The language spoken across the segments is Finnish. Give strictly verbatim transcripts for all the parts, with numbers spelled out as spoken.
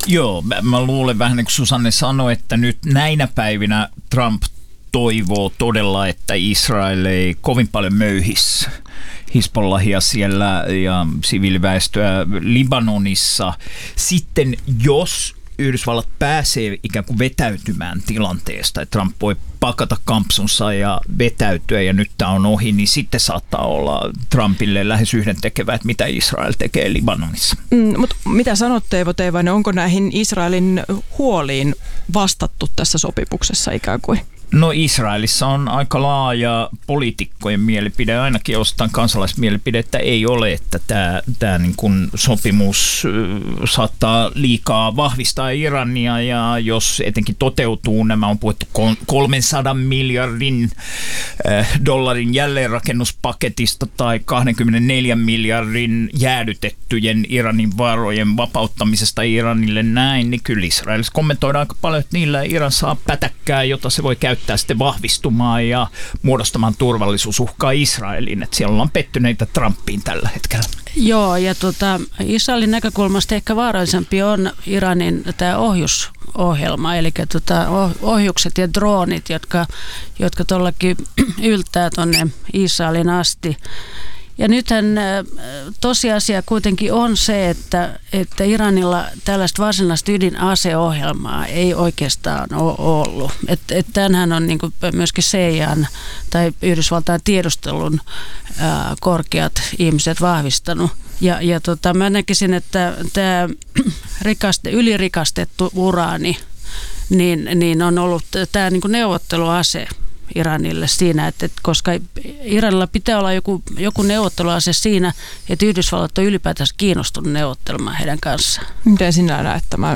Joo, mä luulen vähän niin kuin Susanne sanoi, että nyt näinä päivinä Trump toivoo todella, että Israel ei kovin paljon möyhisi Hizbollahia siellä ja siviiliväestöä Libanonissa. Sitten jos Yhdysvallat pääsee ikään kuin vetäytymään tilanteesta, että Trump voi pakata kampsunsa ja vetäytyä ja nyt tämä on ohi, niin sitten saattaa olla Trumpille lähes yhdentekevää, että mitä Israel tekee Libanonissa. Mm, mutta mitä sanot Teivo Teivainen, onko näihin Israelin huoliin vastattu tässä sopimuksessa ikään kuin? No Israelissa on aika laaja poliitikkojen mielipide, ainakin jostain kansalaismielipidettä ei ole, että tämä, tämä niin kuin sopimus saattaa liikaa vahvistaa Irania ja jos etenkin toteutuu, nämä on puhuttu kolmensadan miljardin dollarin jälleenrakennuspaketista tai kaksikymmentäneljä miljardin jäädytettyjen Iranin varojen vapauttamisesta Iranille näin, niin kyllä Israelissa kommentoidaan aika paljon, että niillä Iran saa pätäkkää, jota se voi käyttää sitten vahvistumaan ja muodostamaan turvallisuusuhkaa Israeliin, että siellä ollaan pettyneitä Trumpiin tällä hetkellä. Joo, ja tota, Israelin näkökulmasta ehkä vaarallisempi on Iranin tämä ohjusohjelma, eli tota, ohjukset ja droonit, jotka, jotka tuollakin yltää tuonne Israelin asti. Ja nythän tosiasia kuitenkin on se, että, että Iranilla tällaista varsinaista ydinaseohjelmaa ei oikeastaan ole ollut. Että et tämähän on niin kuin myöskin C I A:n tai Yhdysvaltain tiedustelun ää, korkeat ihmiset vahvistanut. Ja, ja tota, mä näkisin, että tämä rikaste, ylirikastettu uraani niin, niin on ollut tämä niin kuin neuvotteluase Iranille siinä, että, että koska Iranilla pitää olla joku, joku neuvotteluase siinä, että Yhdysvallat on ylipäätään kiinnostunut neuvottelemaan heidän kanssaan. Miten sinä näet tämän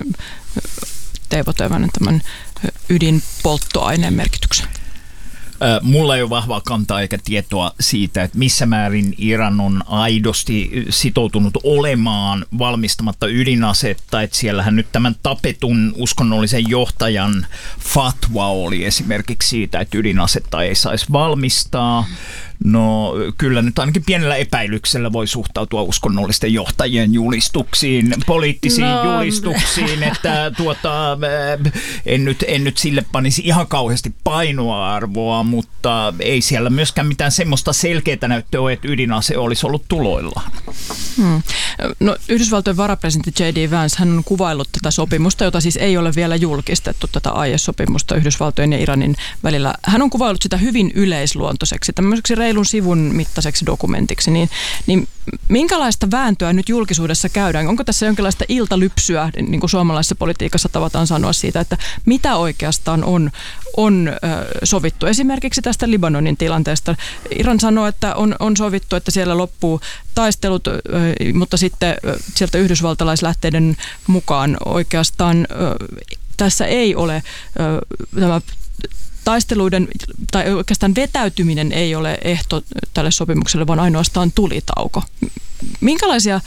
Teivo Teivainen tämän ydinpolttoaineen merkityksen? Mulla ei ole vahvaa kantaa eikä tietoa siitä, että missä määrin Iran on aidosti sitoutunut olemaan valmistamatta ydinasetta. Että siellähän nyt tämän tapetun uskonnollisen johtajan fatwa oli esimerkiksi siitä, että ydinasetta ei saisi valmistaa. No kyllä nyt ainakin pienellä epäilyksellä voi suhtautua uskonnollisten johtajien julistuksiin, poliittisiin no. julistuksiin, että tuota, en, nyt, en nyt sille panisi ihan kauheasti painoarvoa, mutta ei siellä myöskään mitään semmoista selkeää näyttöä ole, että ydinase olisi ollut tuloillaan. Hmm. No, Yhdysvaltojen varapresidentti J D Vance, hän on kuvaillut tätä sopimusta, jota siis ei ole vielä julkistettu, tätä aiesopimusta Yhdysvaltojen ja Iranin välillä. Hän on kuvaillut sitä hyvin yleisluontoiseksi, tämmöiseksi reilun sivun mittaiseksi dokumentiksi, niin, niin minkälaista vääntöä nyt julkisuudessa käydään? Onko tässä jonkinlaista iltalypsyä, niin kuin suomalaisessa politiikassa tavataan sanoa siitä, että mitä oikeastaan on, on sovittu? Esimerkiksi tästä Libanonin tilanteesta. Iran sanoo, että on, on sovittu, että siellä loppuu taistelut, mutta sitten sieltä yhdysvaltalaislähteiden mukaan oikeastaan tässä ei ole tämä taisteluiden tai oikeastaan vetäytyminen ei ole ehto tälle sopimukselle, vaan ainoastaan tulitauko. Minkälaisia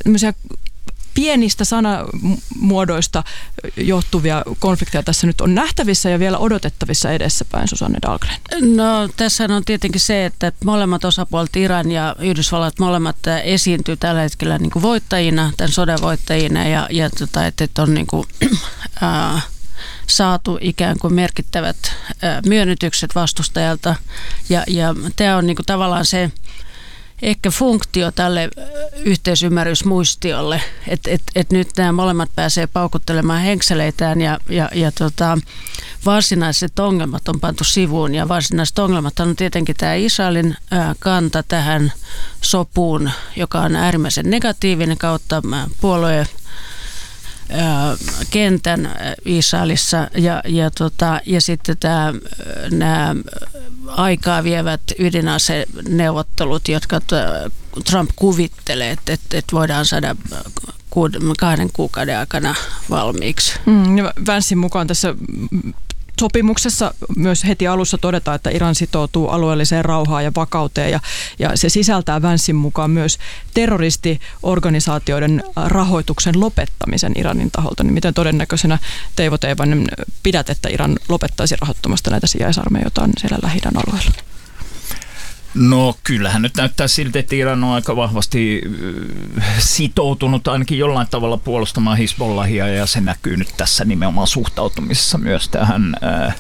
pienistä sanamuodoista johtuvia konflikteja tässä nyt on nähtävissä ja vielä odotettavissa edessäpäin, Susanne Dahlgren? No tässä on tietenkin se, että molemmat osapuolet, Iran ja Yhdysvallat, molemmat esiintyy tällä hetkellä niin kuin voittajina, tämän sodan voittajina ja, ja tota, että, että on niin kuin, äh, saatu ikään kuin merkittävät äh, myönnytykset vastustajalta ja, ja tämä on niin kuin tavallaan se ehkä funktio tälle yhteisymmärrysmuistiolle, että et, et nyt nämä molemmat pääsee paukuttelemaan henkseleitään ja, ja, ja tota, varsinaiset ongelmat on pantu sivuun ja varsinaiset ongelmat on tietenkin tämä Israelin ää, kanta tähän sopuun, joka on äärimmäisen negatiivinen kautta puolueen kentän Israelissa ja, ja, tota, ja sitten tämä, nämä aikaa vievät ydinaseneuvottelut, jotka Trump kuvittelee, että, että, että voidaan saada kahden kuukauden aikana valmiiksi. Mm, ja Vancein mukaan tässä sopimuksessa myös heti alussa todetaan, että Iran sitoutuu alueelliseen rauhaan ja vakauteen ja, ja se sisältää Vancein mukaan myös terroristiorganisaatioiden rahoituksen lopettamisen Iranin taholta. Niin miten todennäköisenä Teivo Teivainen pidät, että Iran lopettaisi rahoittamasta näitä sijaisarmeijoitaan siellä Lähi-idän alueella? No kyllähän nyt näyttää siltä, että Iran on aika vahvasti sitoutunut ainakin jollain tavalla puolustamaan Hizbollahia, ja se näkyy nyt tässä nimenomaan suhtautumisessa myös tähän ää,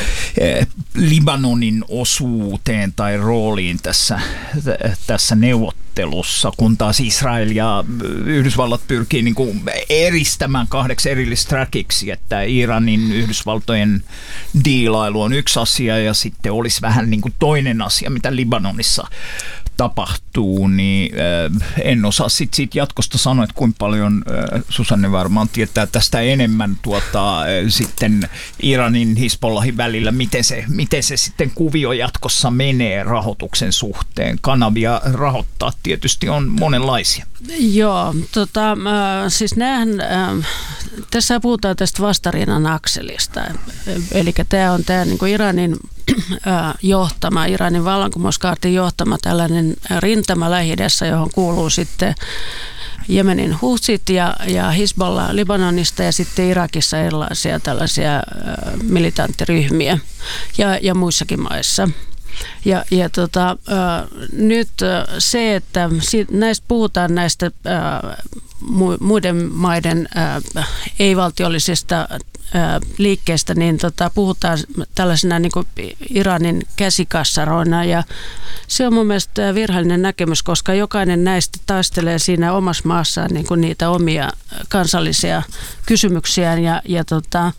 Libanonin osuuteen tai rooliin tässä, tässä neuvottelussa, kun taas Israel ja Yhdysvallat pyrkii niin kuin eristämään kahdeksi erillistrackiksi, että Iranin Yhdysvaltojen diilailu on yksi asia ja sitten olisi vähän niin kuin toinen asia, mitä Libanonissa tapahtuu, niin äh, en osaa sit siitä jatkosta sanoa, että kuinka paljon äh, Susanne varmaan tietää tästä enemmän tuota, äh, sitten Iranin Hizbollahin välillä, miten se, miten se sitten kuvio jatkossa menee rahoituksen suhteen. Kanavia rahoittaa tietysti on monenlaisia. Joo, tota, äh, siis näähän, äh, tässä puhutaan tästä vastarinnan akselista, eli tämä on tämä niin kuin Iranin johtama, Iranin vallankumouskaartin johtama tällainen rintama Lähi-idässä, johon kuuluu sitten Jemenin Houthit ja, ja Hizbollah Libanonista ja sitten Irakissa erilaisia tällaisia äh, militanttiryhmiä ja, ja muissakin maissa. Ja, ja tota, äh, nyt äh, se, että si- näistä puhutaan näistä äh, mu- muiden maiden äh, ei-valtiollisista liikkeestä, niin tota, puhutaan tällaisena niin kuin Iranin käsikassaroina, ja se on mun mielestä virheellinen näkemys, koska jokainen näistä taistelee siinä omassa maassaan niin kuin niitä omia kansallisia kysymyksiään, ja, ja tota,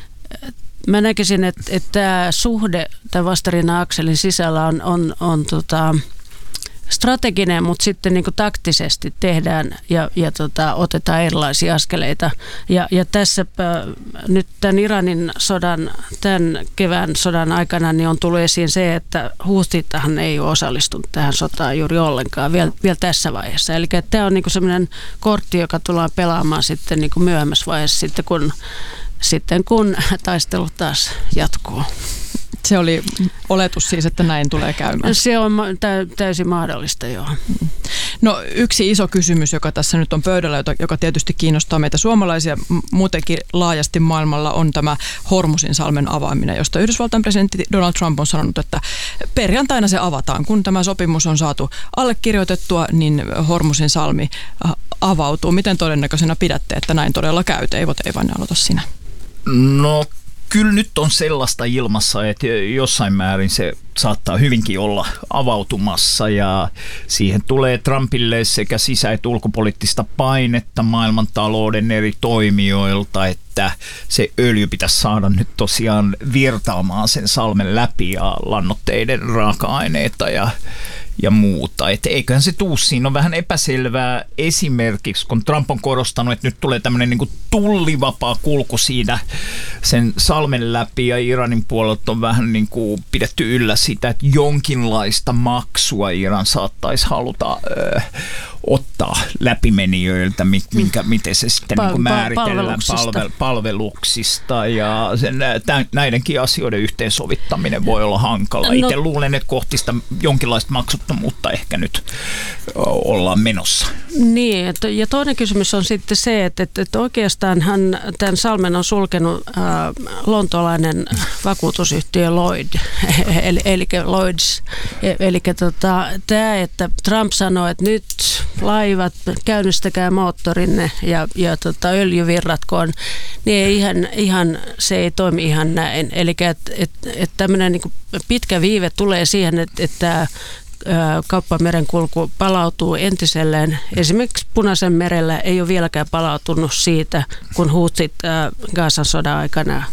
mä näkisin, että, että tämä suhde tämän vastarinnan-akselin sisällä on, on, on tota, strateginen, mutta sitten niin kuin taktisesti tehdään ja, ja tota, otetaan erilaisia askeleita. Ja, ja tässä äh, nyt tämän Iranin sodan, tämän kevään sodan aikana niin on tullut esiin se, että Houthithan ei ole osallistunut tähän sotaan juuri ollenkaan vielä, vielä tässä vaiheessa. Eli tämä on niin kuin sellainen kortti, joka tullaan pelaamaan sitten niin kuin myöhemmässä vaiheessa, sitten kun, sitten kun taistelu taas jatkuu. Se oli oletus siis, että näin tulee käymään. Se on täysin mahdollista, joo. No yksi iso kysymys, joka tässä nyt on pöydällä, joka tietysti kiinnostaa meitä suomalaisia muutenkin laajasti maailmalla, on tämä Hormuzin salmen avaaminen, josta Yhdysvaltain presidentti Donald Trump on sanonut, että perjantaina se avataan. Kun tämä sopimus on saatu allekirjoitettua, niin Hormuzin salmi avautuu. Miten todennäköisenä pidätte, että näin todella käy? Eivot, ei vaan aloita sinä. No kyllä nyt on sellaista ilmassa, että jossain määrin se saattaa hyvinkin olla avautumassa, ja siihen tulee Trumpille sekä sisä- että ulkopoliittista painetta maailmantalouden eri toimijoilta, että se öljy pitäisi saada nyt tosiaan virtaamaan sen salmen läpi ja lannoitteiden raaka-aineita ja ja muuta. Että eiköhän se tuu, siinä on vähän epäselvää esimerkiksi, kun Trump on korostanut, että nyt tulee tämmöinen niin kuin tullivapaa kulku siinä sen salmen läpi, ja Iranin puolelta on vähän niin kuin pidetty yllä sitä, että jonkinlaista maksua Iran saattaisi haluta ö, ottaa läpimenijöiltä, minkä, miten se sitten Pal- niin kuin määritellään palveluksista. Palvel, palveluksista, ja sen, tämän, näidenkin asioiden yhteensovittaminen voi olla hankala. No, itse luulen, että kohti sitä jonkinlaista maksuttomuutta ehkä nyt ollaan menossa. Niin, et, ja toinen kysymys on sitten se, että, että, että oikeastaan hän, tämän salmen on sulkenut äh, lontolainen vakuutusyhtiö Lloyd, eli, eli Lloyds. Eli tota, tämä, että Trump sanoi, että nyt laivat, käynnistäkää moottorinne ja, ja tota, öljyvirratkoon, niin ei ihan, ihan, se ei toimi ihan näin. Eli että et, et tämmöinen niin kuin pitkä viive tulee siihen, että, että kauppamerenkulku palautuu entiselleen. Esimerkiksi Punaisen merellä ei ole vieläkään palautunut siitä, kun Houthit Gazan sodan aikana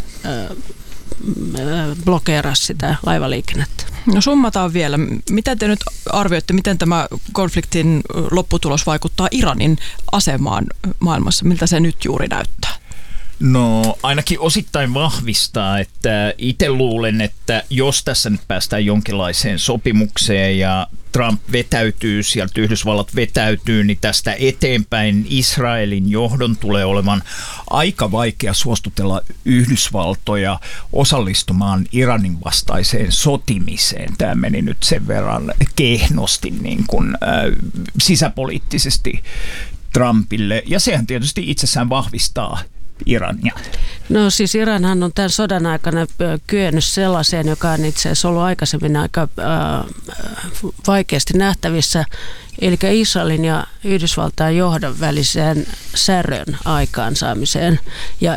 blokeerasi sitä laivaliikennettä. No summataan vielä. Mitä te nyt arvioitte, miten tämä konfliktin lopputulos vaikuttaa Iranin asemaan maailmassa? Miltä se nyt juuri näyttää? No ainakin osittain vahvistaa, että itse luulen, että jos tässä nyt päästään jonkinlaiseen sopimukseen ja Trump vetäytyy, sieltä Yhdysvallat vetäytyy, niin tästä eteenpäin Israelin johdon tulee olevan aika vaikea suostutella Yhdysvaltoja osallistumaan Iranin vastaiseen sotimiseen. Tämä meni nyt sen verran kehnosti niin kuin, äh, sisäpoliittisesti Trumpille, ja sehän tietysti itsessään vahvistaa Irania. No siis Iranhan on tämän sodan aikana kyennyt sellaiseen, joka on itse asiassa ollut aikaisemmin aika äh, vaikeasti nähtävissä, eli Israelin ja Yhdysvaltain johdon väliseen särön aikaansaamiseen. Ja